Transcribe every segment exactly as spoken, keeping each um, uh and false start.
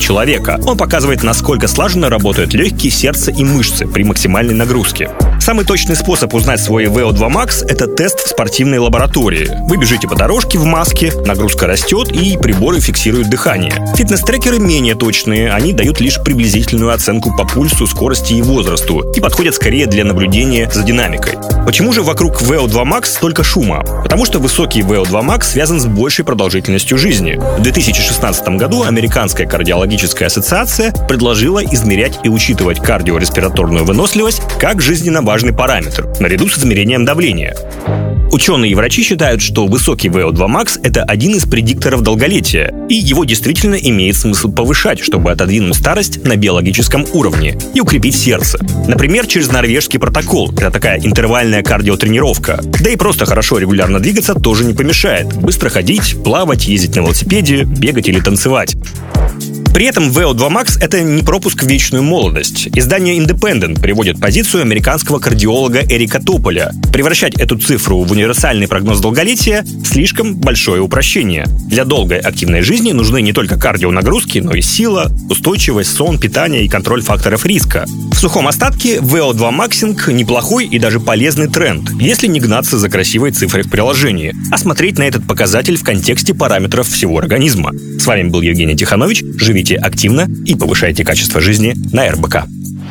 человека. Он показывает, насколько слаженно работают легкие, сердце и мышцы при максимальной нагрузке. Самый точный способ узнать свой ви о два макс – это тест в спортивной лаборатории. Вы бежите по дорожке в маске, нагрузка растет и приборы фиксируют дыхание. Фитнес-трекеры менее точные, они дают лишь приблизительную оценку по пульсу, скорости и возрасту и подходят скорее для наблюдения за динамикой. Почему же вокруг ви о два макс столько шума? Потому что высокий ви о два макс связан с большей продолжительностью жизни. В две тысячи шестнадцатом году Американская кардиологическая ассоциация предложила измерять и учитывать кардиореспираторную выносливость как жизненно важный параметр, наряду с измерением давления. Ученые и врачи считают, что высокий ви о два макс – это один из предикторов долголетия, и его действительно имеет смысл повышать, чтобы отодвинуть старость на биологическом уровне и укрепить сердце. Например, через норвежский протокол – это такая интервальная кардиотренировка. Да и просто хорошо регулярно двигаться тоже не помешает. Быстро ходить, плавать, ездить на велосипеде, бегать или танцевать. При этом ви о два макс – это не пропуск в вечную молодость. Издание Independent приводит позицию американского кардиолога Эрика Тополя. Превращать эту цифру в универсальный прогноз долголетия – слишком большое упрощение. Для долгой активной жизни нужны не только кардионагрузки, но и сила, устойчивость, сон, питание и контроль факторов риска. В сухом остатке ви о два максинг – неплохой и даже полезный тренд, если не гнаться за красивой цифрой в приложении, а смотреть на этот показатель в контексте параметров всего организма. С вами был Евгений Тиханович. Живите активно и повышайте качество жизни на эр бэ ка.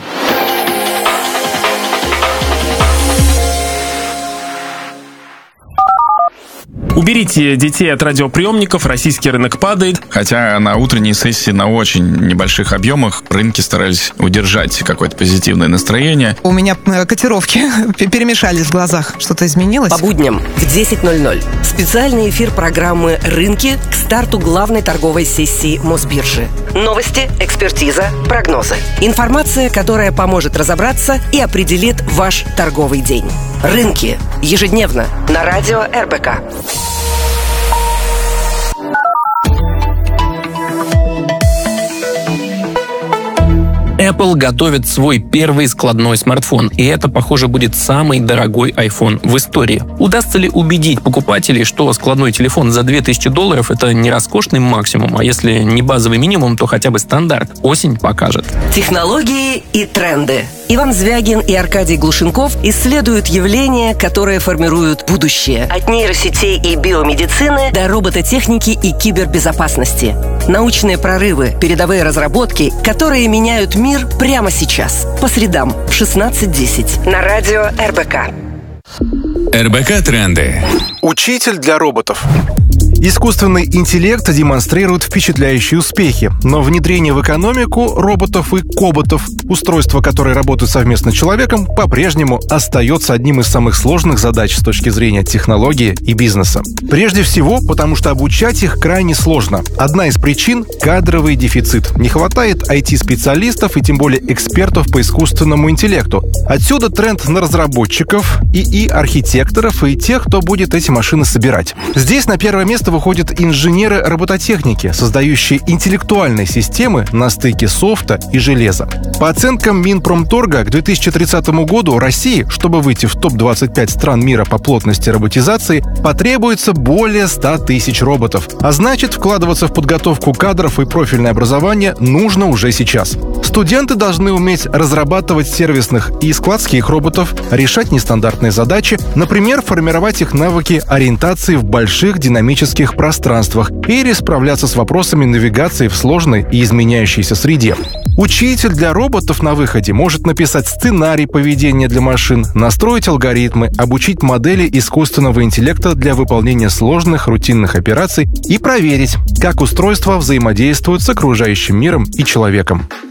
Уберите детей от радиоприемников, российский рынок падает. Хотя на утренней сессии на очень небольших объемах рынки старались удержать какое-то позитивное настроение. У меня котировки перемешались в глазах. Что-то изменилось? По будням в десять ноль ноль специальный эфир программы «Рынки» к старту главной торговой сессии Мосбиржи. Новости, экспертиза, прогнозы. Информация, которая поможет разобраться и определит ваш торговый день. «Рынки» ежедневно на радио эр бэ ка. Apple готовит свой первый складной смартфон, и это, похоже, будет самый дорогой iPhone в истории. Удастся ли убедить покупателей, что складной телефон за две тысячи долларов – это не роскошный максимум, а если не базовый минимум, то хотя бы стандарт? Осень покажет. Технологии и тренды. Иван Звягин и Аркадий Глушенков исследуют явления, которые формируют будущее. От нейросетей и биомедицины до робототехники и кибербезопасности. Научные прорывы, передовые разработки, которые меняют мир прямо сейчас. По средам в шестнадцать десять на радио эр бэ ка. эр бэ ка тренды. Учитель для роботов. Искусственный интеллект демонстрирует впечатляющие успехи, но внедрение в экономику роботов и коботов, устройства, которые работают совместно с человеком, по-прежнему остается одним из самых сложных задач с точки зрения технологии и бизнеса. Прежде всего, потому что обучать их крайне сложно. Одна из причин – кадровый дефицит. Не хватает ай ти-специалистов и тем более экспертов по искусственному интеллекту. Отсюда тренд на разработчиков, и и-архитекторов и тех, кто будет эти машины собирать. Здесь на первое место выходят инженеры робототехники, создающие интеллектуальные системы на стыке софта и железа. По оценкам Минпромторга, к две тысячи тридцатому году России, чтобы выйти в топ двадцать пять стран мира по плотности роботизации, потребуется более ста тысяч роботов. А значит, вкладываться в подготовку кадров и профильное образование нужно уже сейчас. Студенты должны уметь разрабатывать сервисных и складских роботов, решать нестандартные задачи, например, формировать их навыки ориентации в больших динамических пространствах или справляться с вопросами навигации в сложной и изменяющейся среде. Учитель для роботов на выходе может написать сценарий поведения для машин, настроить алгоритмы, обучить модели искусственного интеллекта для выполнения сложных рутинных операций и проверить, как устройства взаимодействуют с окружающим миром и человеком.